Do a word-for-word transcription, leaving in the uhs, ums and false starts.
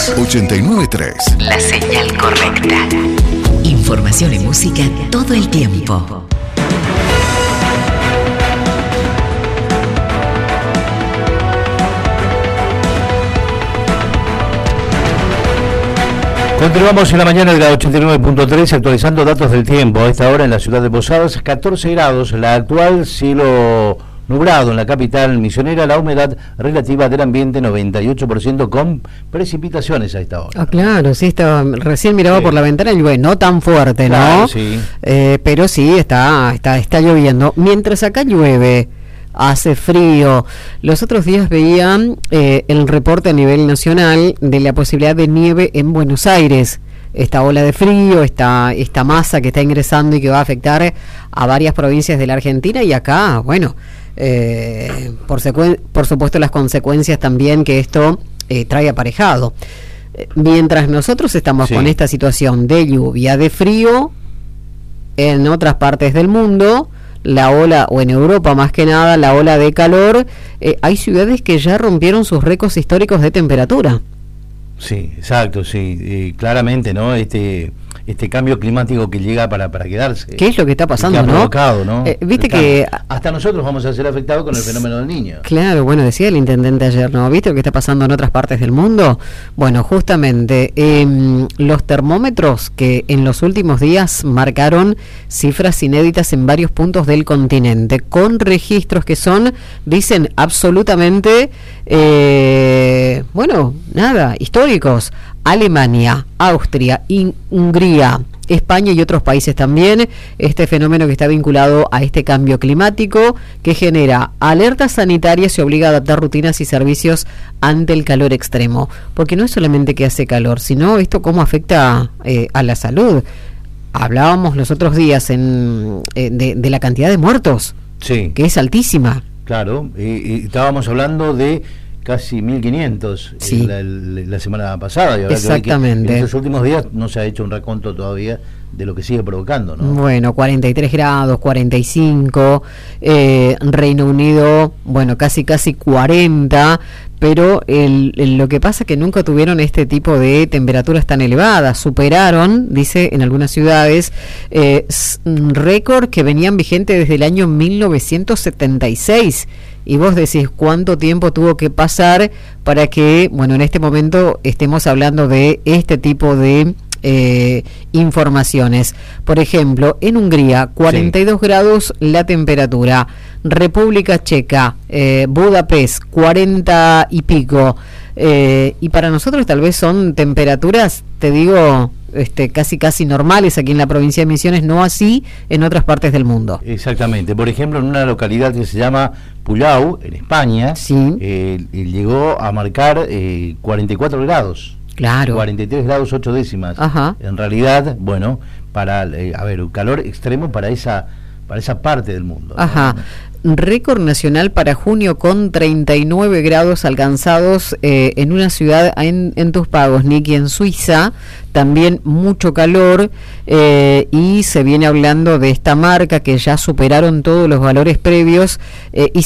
dos. ochenta y nueve punto tres. La señal correcta. Información y música todo el tiempo. Continuamos en la mañana de la ochenta y nueve punto tres actualizando datos del tiempo. A esta hora en la ciudad de Posadas, catorce grados, la actual, cielo nublado en la capital misionera, la humedad relativa del ambiente noventa y ocho por ciento con precipitaciones a esta hora. Ah, claro, sí, estaba, recién miraba sí. por la ventana y llueve, no tan fuerte, claro, ¿no? Sí. Eh, pero sí, está, está, está lloviendo. Mientras acá llueve, hace frío. Los otros días veían eh, el reporte a nivel nacional de la posibilidad de nieve en Buenos Aires. Esta ola de frío, esta, esta masa que está ingresando y que va a afectar a varias provincias de la Argentina, y acá, bueno, eh, por, secuen- por supuesto las consecuencias también que esto eh, trae aparejado. Eh, mientras nosotros estamos sí. con esta situación de lluvia, de frío, en otras partes del mundo, la ola, o en Europa más que nada, la ola de calor, eh, hay ciudades que ya rompieron sus récords históricos de temperatura. Sí, exacto, sí, y claramente, ¿no? Este este cambio climático que llega para, para quedarse. ¿Qué es lo que está pasando, que ha no? provocado, ¿no? Eh, Viste Está, que hasta nosotros vamos a ser afectados con el fenómeno del Niño. Claro, bueno, decía el intendente ayer, ¿no? ¿Viste lo que está pasando en otras partes del mundo? Bueno, justamente eh, los termómetros que en los últimos días marcaron cifras inéditas en varios puntos del continente, con registros que son, dicen, absolutamente, eh, bueno, nada, históricos. Alemania, Austria, in, Hungría, España y otros países también, este fenómeno que está vinculado a este cambio climático que genera alertas sanitarias y obliga a adaptar rutinas y servicios ante el calor extremo, porque no es solamente que hace calor, sino esto cómo afecta eh, a la salud. Hablábamos los otros días en, eh, de, de la cantidad de muertos, sí. que es altísima. Claro, y, y estábamos hablando de casi mil quinientos sí. la, la, la semana pasada. Y exactamente. Que en estos últimos días no se ha hecho un reconto todavía de lo que sigue provocando, ¿no? Bueno, cuarenta y tres grados, cuarenta y cinco, eh, Reino Unido, bueno, casi casi cuarenta, pero el, el, lo que pasa es que nunca tuvieron este tipo de temperaturas tan elevadas. Superaron, dice en algunas ciudades, eh, récord que venían vigentes desde el año mil novecientos setenta y seis. Y vos decís, ¿cuánto tiempo tuvo que pasar para que, bueno, en este momento estemos hablando de este tipo de eh, informaciones? Por ejemplo, en Hungría, cuarenta y dos sí. grados la temperatura. República Checa, eh, Budapest, cuarenta y pico. Eh, y para nosotros tal vez son temperaturas, te digo, este, casi casi normales aquí en la provincia de Misiones, no así en otras partes del mundo. Exactamente. Por ejemplo, en una localidad que se llama Pulau, en España, sí. eh, llegó a marcar eh, cuarenta y cuatro grados. Claro. cuarenta y tres grados ocho décimas. Ajá. En realidad, bueno, para eh, a ver, un calor extremo para esa para esa parte del mundo. Ajá. ¿No? Récord nacional para junio con treinta y nueve grados alcanzados eh, en una ciudad en, en Tus Pagos, Niki, en Suiza. También mucho calor eh, y se viene hablando de esta marca que ya superaron todos los valores previos eh, y